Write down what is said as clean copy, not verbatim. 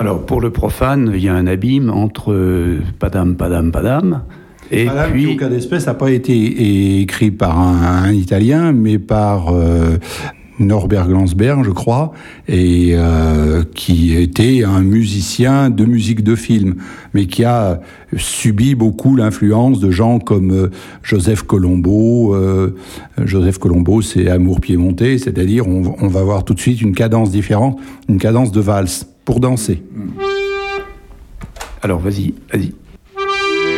Alors, pour le profane, il y a un abîme entre Padam, Padam, Padam, et Padam, puis... qui, au cas d'espèce, n'a pas été écrit par un Italien, mais par Norbert Glansberg, je crois, et qui était un musicien de musique de film, mais qui a subi beaucoup l'influence de gens comme Joseph Colombo. Joseph Colombo, c'est Amour piémontais, c'est-à-dire on va voir tout de suite une cadence différente, une cadence de valse pour danser. Alors, vas-y.